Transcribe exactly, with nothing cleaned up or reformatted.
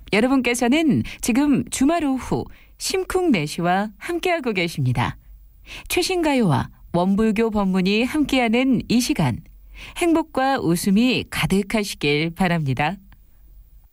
여러분께서는 지금 주말 오후 심쿵내시와 함께하고 계십니다. 최신 가요와 원불교 법문이 함께하는 이 시간, 행복과 웃음이 가득하시길 바랍니다.